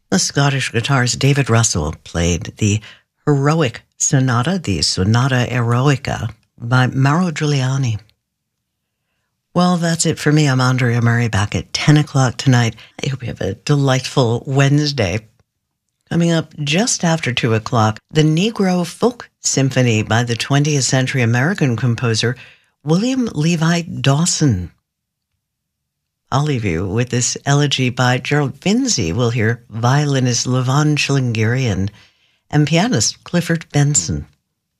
The Scottish guitarist David Russell played the Heroic Sonata, the Sonata Eroica by Mauro Giuliani. Well, that's it for me. I'm Andrea Murray, back at 10 o'clock tonight. I hope you have a delightful Wednesday. Coming up just after 2 o'clock, the Negro Folk Symphony by the 20th century American composer William Levi Dawson. I'll leave you with this elegy by Gerald Finzi. We'll hear violinist Levon Chilingirian and pianist Clifford Benson.